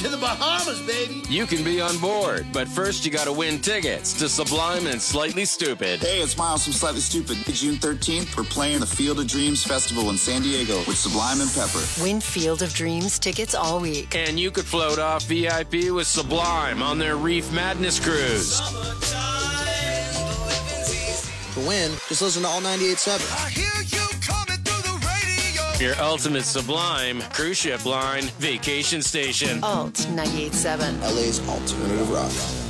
to the Bahamas, baby. You can be on board, but first you gotta win tickets to Sublime and Slightly Stupid. Hey, it's Miles from Slightly Stupid. June 13th, we're playing the Field of Dreams Festival in San Diego with Sublime and Pepper. Win Field of Dreams tickets all week. And you could float off VIP with Sublime on their Reef Madness cruise. To win, just listen to all 98.7. I hear you coming through the radio. Your ultimate Sublime cruise ship line vacation station. Alt 98.7. LA's alternative rock.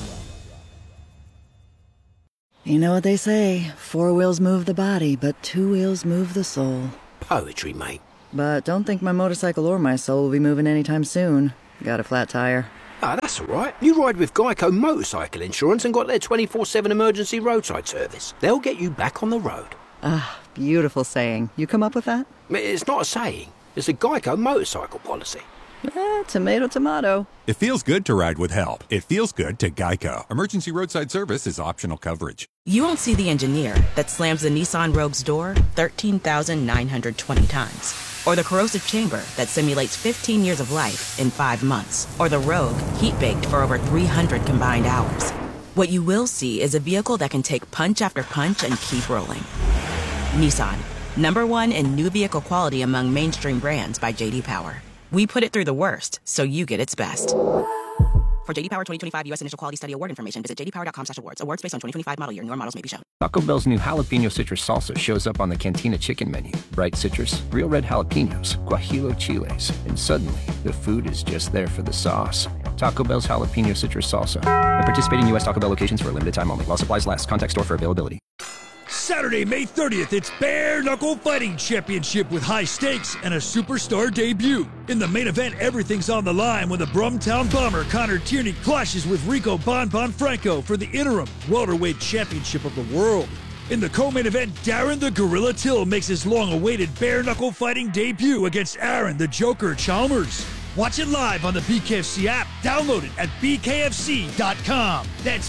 You know what they say, 4 wheels move the body, but 2 wheels move the soul. Poetry, mate. But don't think my motorcycle or my soul will be moving anytime soon. Got a flat tire. Ah, that's all right. You ride with Geico Motorcycle Insurance and got their 24/7 emergency roadside service. They'll get you back on the road. Ah, beautiful saying. You come up with that? It's not a saying. It's a Geico motorcycle policy. Tomato, tomato. It feels good to ride with help. It feels good to Geico. Emergency roadside service is optional coverage. You won't see the engineer that slams the Nissan Rogue's door 13,920 times. Or the corrosive chamber that simulates 15 years of life in 5 months. Or the Rogue heat-baked for over 300 combined hours. What you will see is a vehicle that can take punch after punch and keep rolling. Nissan, #1 in new vehicle quality among mainstream brands by J.D. Power. We put it through the worst, so you get its best. For J.D. Power 2025 U.S. Initial Quality Study Award information, visit jdpower.com/awards. Awards based on 2025 model year. Newer models may be shown. Taco Bell's new jalapeno citrus salsa shows up on the Cantina chicken menu. Bright citrus, real red jalapenos, guajillo chiles, and suddenly the food is just there for the sauce. Taco Bell's jalapeno citrus salsa. At participating U.S. Taco Bell locations for a limited time only. While supplies last. Contact store for availability. Saturday, May 30th, it's Bare Knuckle Fighting Championship with high stakes and a superstar debut. In the main event, everything's on the line when the Brumtown Bomber Connor Tierney clashes with Rico Bon Franco for the interim welterweight championship of the world. In the co-main event, Darren the Gorilla Till makes his long-awaited Bare Knuckle Fighting debut against Aaron the Joker Chalmers. Watch it live on the BKFC app. Download it at bkfc.com. That's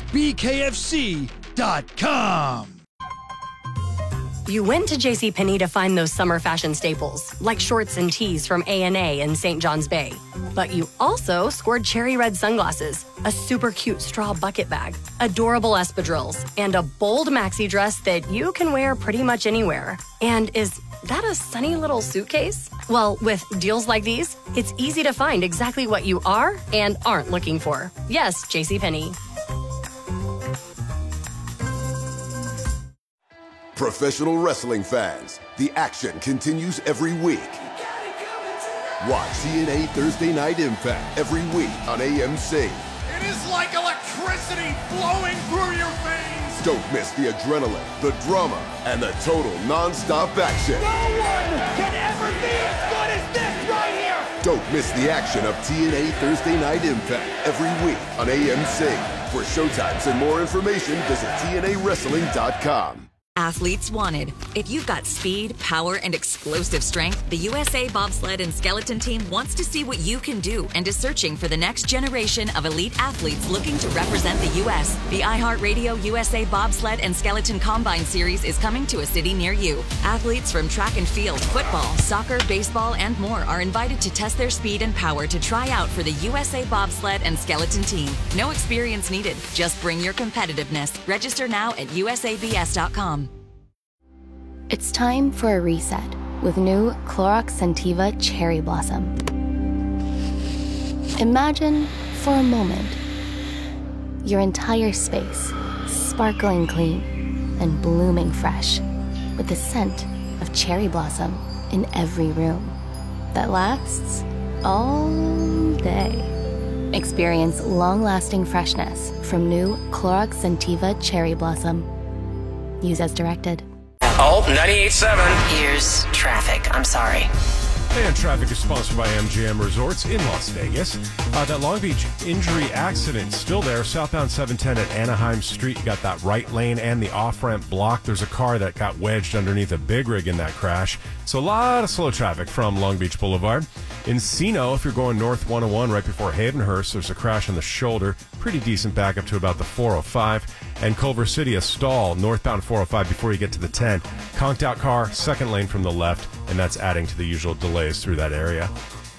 bkfc.com. You went to JCPenney to find those summer fashion staples, like shorts and tees from A&A and St. John's Bay. But you also scored cherry red sunglasses, a super cute straw bucket bag, adorable espadrilles, and a bold maxi dress that you can wear pretty much anywhere. And is that a sunny little suitcase? Well, with deals like these, it's easy to find exactly what you are and aren't looking for. Yes, JCPenney. Professional wrestling fans, the action continues every week. Watch TNA Thursday Night Impact every week on AMC. It is like electricity flowing through your veins. Don't miss the adrenaline, the drama, and the total non-stop action. No one can ever be as good as this right here. Don't miss the action of TNA Thursday Night Impact every week on AMC. For showtimes and more information, visit TNAWrestling.com. Athletes wanted. If you've got speed, power, and explosive strength, the USA Bobsled and Skeleton Team wants to see what you can do and is searching for the next generation of elite athletes looking to represent the U.S. The iHeartRadio USA Bobsled and Skeleton Combine Series is coming to a city near you. Athletes from track and field, football, soccer, baseball, and more are invited to test their speed and power to try out for the USA Bobsled and Skeleton Team. No experience needed. Just bring your competitiveness. Register now at usabs.com. It's time for a reset with new Clorox Scentiva Cherry Blossom. Imagine, for a moment, your entire space sparkling clean and blooming fresh with the scent of cherry blossom in every room that lasts all day. Experience long-lasting freshness from new Clorox Scentiva Cherry Blossom. Use as directed. Alt 98.7. Here's traffic. I'm sorry. And traffic is sponsored by MGM Resorts in Las Vegas. That Long Beach injury accident still there. Southbound 710 at Anaheim Street. You got that right lane and the off-ramp blocked. There's a car that got wedged underneath a big rig in that crash. So a lot of slow traffic from Long Beach Boulevard. Encino, if you're going north 101 right before Havenhurst, there's a crash on the shoulder. Pretty decent back up to about the 405. And Culver City, a stall northbound 405 before you get to the 10. Conked out car, second lane from the left, and that's adding to the usual delays through that area.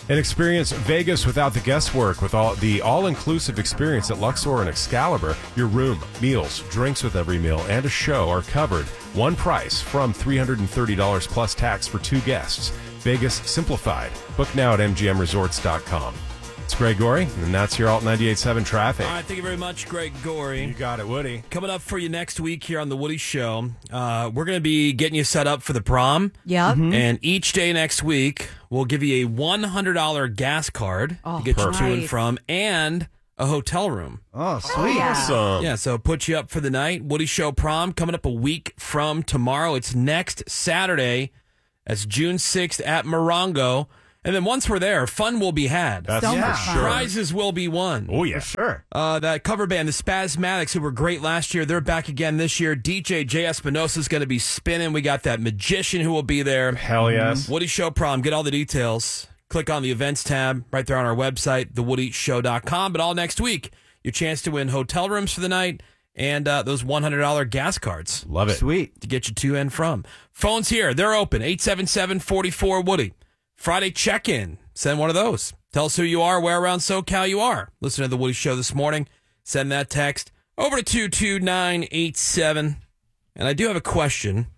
And experience Vegas without the guesswork with the all-inclusive experience at Luxor and Excalibur. Your room, meals, drinks with every meal, and a show are covered. One price from $330 plus tax for 2 guests. Vegas simplified. Book now at mgmresorts.com. It's Greg Gorey, and that's your Alt 98.7 traffic. All right, thank you very much, Greg Gorey. You got it, Woody. Coming up for you next week here on The Woody Show, we're going to be getting you set up for the prom. Yep. Mm-hmm. And each day next week, we'll give you a $100 gas card to get you to and from, and a hotel room. Oh, sweet. Awesome. Yeah, so put you up for the night. Woody Show prom coming up a week from tomorrow. It's next Saturday. That's June 6th at Morongo. And then once we're there, fun will be had. That's for sure. Prizes will be won. Oh, yeah. For sure. That cover band, the Spasmatics, who were great last year, they're back again this year. DJ J. Espinosa is going to be spinning. We got that magician who will be there. Hell yes. Woody Show prom. Get all the details. Click on the events tab right there on our website, thewoodyshow.com. But all next week, your chance to win hotel rooms for the night and those $100 gas cards. Love it. Sweet. To get you to and from. Phones here. They're open. 877-44-WOODY. Friday check-in. Send one of those. Tell us who you are, where around SoCal you are. Listen to The Woody Show this morning. Send that text over to 22987. And I do have a question.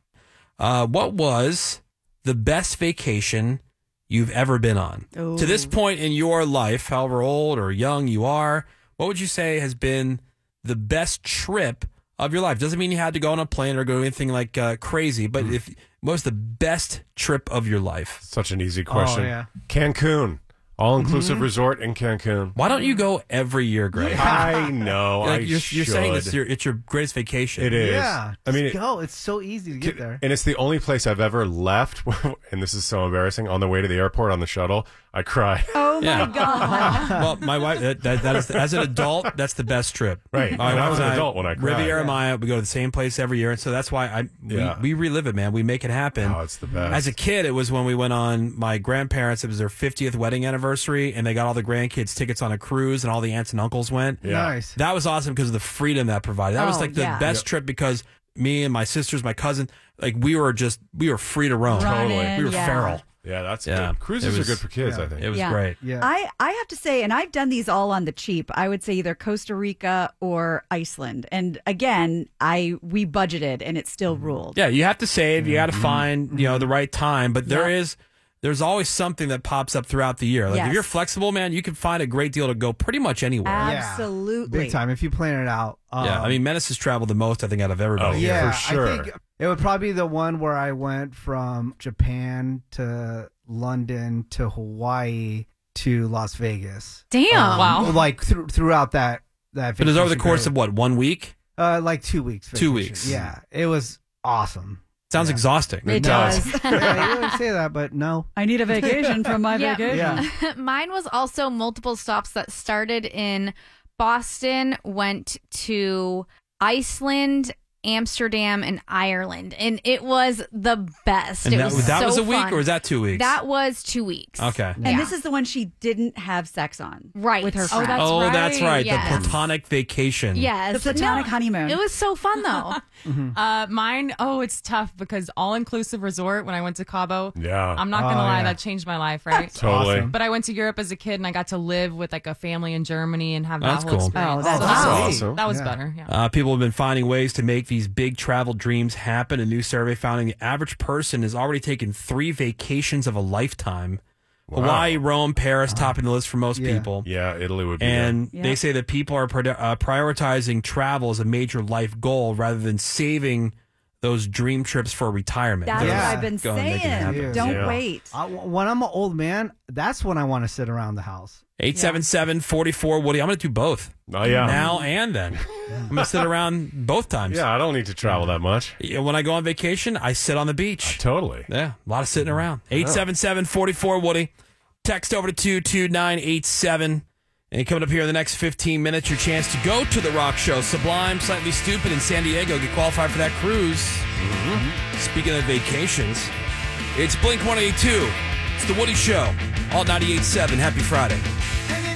What was the best vacation you've ever been on? Ooh. To this point in your life, however old or young you are, what would you say has been the best trip of your life? Doesn't mean you had to go on a plane or go anything like crazy, but what was the best trip of your life? Such an easy question. Oh, yeah. Cancun. All-inclusive resort in Cancun. Why don't you go every year, Greg? I know. You're saying it's your greatest vacation. It is. Yeah. I mean, go. It's so easy to get there. And it's the only place I've ever left, and this is so embarrassing, on the way to the airport on the shuttle, I cried. Oh, my God. Well, my wife, that is, as an adult, that's the best trip. Right. My And I wife was an and adult when I cried. Riviera Maya, we go to the same place every year, and so that's why we relive it, man. We make it happen. Oh, it's the best. As a kid, it was when we went on my grandparents, it was their 50th wedding anniversary, and they got all the grandkids tickets on a cruise, and all the aunts and uncles went. Yeah. Nice. That was awesome because of the freedom that provided. That was like the best trip because me and my sisters, my cousin, like we were free to roam. Running, We were feral. Yeah, that's good. Cruises are good for kids, I think. It was great. Yeah. I have to say, and I've done these all on the cheap. I would say either Costa Rica or Iceland. And again, we budgeted and it still ruled. Yeah, you have to save. You got to find the right time. But there's always something that pops up throughout the year. Like if you're flexible, man, you can find a great deal to go pretty much anywhere. Absolutely. Big time if you plan it out. Yeah, I mean, Menace has traveled the most, I think, out of everybody. Yeah, for sure. I think it would probably be the one where I went from Japan to London to Hawaii to Las Vegas. Damn. Wow. Like throughout that But it was over the course of what, 1 week? Like 2 weeks. 2 weeks. Yeah, it was awesome. Sounds exhausting. It does. Yeah, you wouldn't say that, but no. I need a vacation from my vacation. Yeah. Mine was also multiple stops that started in Boston, went to Iceland, Amsterdam, and Ireland, and it was the best. And it that was was so a week, fun. or was that 2 weeks? That was 2 weeks. Okay. And this is the one she didn't have sex on. Right. With her Oh, friend. That's right. Yes. The platonic vacation. Yes. The platonic honeymoon. It was so fun, though. Mine, it's tough because all-inclusive resort when I went to Cabo. Yeah. I'm not going to lie, that changed my life, right? Totally. But I went to Europe as a kid, and I got to live with like a family in Germany and have That's that whole cool. experience. Oh, that's awesome. That was better, yeah. People have been finding ways to make these big travel dreams happen. A new survey found the average person has already taken 3 vacations of a lifetime. Wow. Hawaii, Rome, Paris, topping the list for most people. Yeah, Italy would be And there. they say that people are prioritizing travel as a major life goal rather than saving those dream trips for retirement. That's They're what just I've been going to make it happen. saying. Don't wait. When I'm an old man, that's when I want to sit around the house. 877-44 Woody. I'm going to do both. Oh, yeah. Now and then. I'm going to sit around both times. Yeah, I don't need to travel that much. When I go on vacation, I sit on the beach. Totally. Yeah, a lot of sitting around. 877-44 Woody. Text over to 22987. And coming up here in the next 15 minutes, your chance to go to the rock show. Sublime, Slightly Stupid in San Diego. Get qualified for that cruise. Speaking of vacations, it's Blink 182. It's the Woody Show. Alt 98.7. Happy Friday.